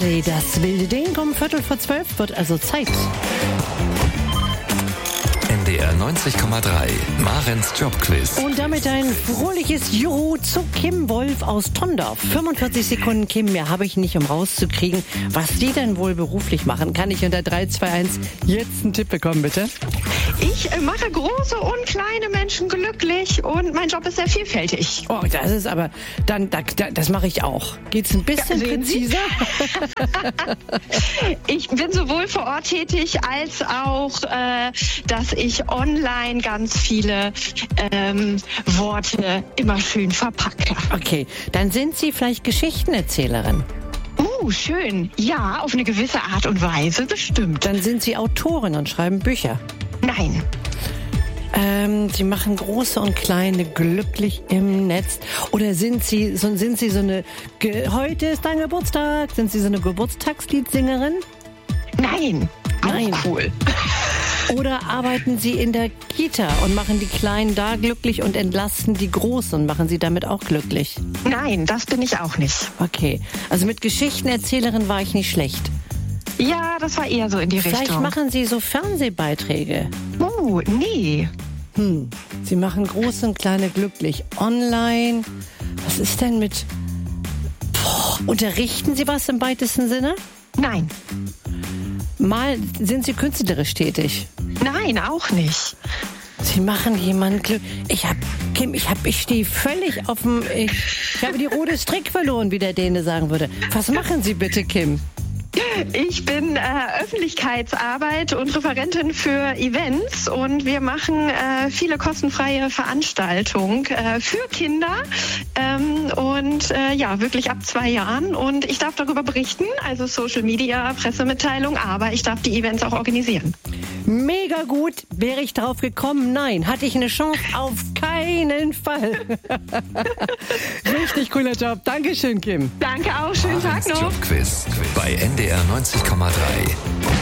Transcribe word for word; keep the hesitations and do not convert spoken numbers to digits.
Das wilde Ding um Viertel vor zwölf wird also Zeit. N D R neunzig Komma drei, Marens Jobquiz. Und damit ein fröhliches Juhu zu Kim Wolf aus Tondorf. fünfundvierzig Sekunden, Kim, mehr habe ich nicht, um rauszukriegen, was die denn wohl beruflich machen. Kann ich unter drei, zwei, eins jetzt einen Tipp bekommen, bitte? Ich äh, mache große und kleine Menschen glücklich und mein Job ist sehr vielfältig. Oh, das ist aber, dann, da, da, das mache ich auch. Geht's ein bisschen Ja, sehen Sie? präziser? Ich bin sowohl vor Ort tätig, als auch, äh, dass ich online ganz viele ähm, Worte immer schön verpacke. Okay, dann sind Sie vielleicht Geschichtenerzählerin. Uh, schön. Ja, auf eine gewisse Art und Weise, bestimmt. Dann sind Sie Autorin und schreiben Bücher. Nein. Ähm, Sie machen große und kleine glücklich im Netz. Oder sind Sie so, sind Sie so eine, Ge- heute ist dein Geburtstag, sind Sie so eine Geburtstagsliedsingerin? Nein. Nein. Auch cool. Oder arbeiten Sie in der Kita und machen die Kleinen da glücklich und entlasten die Großen und machen sie damit auch glücklich? Nein, das bin ich auch nicht. Okay, also mit Geschichtenerzählerin war ich nicht schlecht. Ja, das war eher so in die Vielleicht Richtung. machen Sie so Fernsehbeiträge. Oh, nee. Hm, Sie machen große und kleine glücklich. Online, was ist denn mit... Boah, unterrichten Sie was im weitesten Sinne? Nein. Mal sind Sie künstlerisch tätig. Nein, auch nicht. Sie machen jemanden glücklich. Ich hab, Kim, ich hab, ich stehe völlig auf dem, ich, ich habe die rote Strick verloren, wie der Däne sagen würde. Was machen Sie bitte, Kim? Ich bin äh, Öffentlichkeitsarbeit und Referentin für Events und wir machen äh, viele kostenfreie Veranstaltungen äh, für Kinder ähm, und äh, ja, wirklich ab zwei Jahren und ich darf darüber berichten, also Social Media, Pressemitteilung, aber ich darf die Events auch organisieren. Mega gut. Wäre ich drauf gekommen? Nein. Hatte ich eine Chance? Auf keinen Fall. Richtig cooler Job. Dankeschön, Kim. Danke auch, schönen Tag Marens noch. Jobquiz bei N D R neunzig Komma drei.